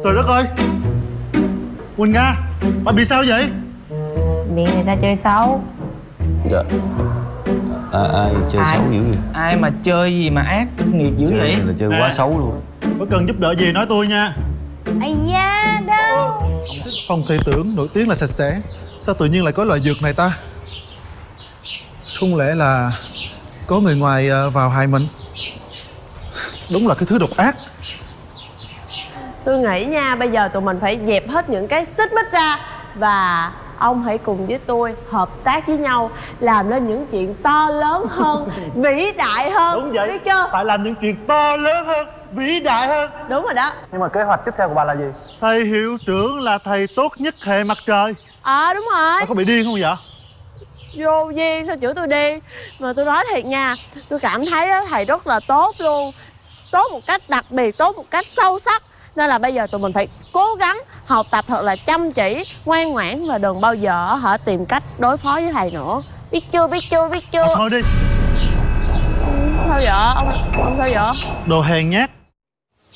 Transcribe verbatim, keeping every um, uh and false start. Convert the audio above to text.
Trời đất ơi, Quỳnh Nga, bà bị sao vậy? Bị người ta chơi xấu. Dạ. À, ai chơi Ai? xấu dữ vậy? Ai mà chơi gì mà ác nghiệt dữ Chơi vậy? này là chơi Nè. quá xấu luôn. Có cần giúp đỡ gì nói tôi nha. Ây da, đâu. Không thể tưởng nổi tiếng là sạch sẽ, sao tự nhiên lại có loại dược này ta? Không lẽ là có người ngoài ờ, vào hại mình? Đúng là cái thứ độc ác. Tôi nghĩ nha, bây giờ tụi mình phải dẹp hết những cái xích mích ra. Và ông hãy cùng với tôi hợp tác với nhau, làm nên những chuyện to lớn hơn, vĩ đại hơn. Đúng vậy, biết chưa? phải làm những chuyện to lớn hơn, vĩ đại hơn. Đúng rồi đó. Nhưng mà kế hoạch tiếp theo của bà là gì? Thầy hiệu trưởng là thầy tốt nhất hệ mặt trời. Ờ à, đúng rồi. Bà có bị điên không vậy? Vô duyên sao chửi tôi đi. Mà tôi nói thiệt nha, tôi cảm thấy á, thầy rất là tốt luôn. Tốt một cách đặc biệt, tốt một cách sâu sắc. Nên là bây giờ tụi mình phải cố gắng học tập thật là chăm chỉ, ngoan ngoãn. Và đừng bao giờ họ tìm cách đối phó với thầy nữa. Biết chưa, biết chưa, biết chưa? Mà thôi đi. Sao vậy? Ông, ông sao vậy? Đồ hèn nhát.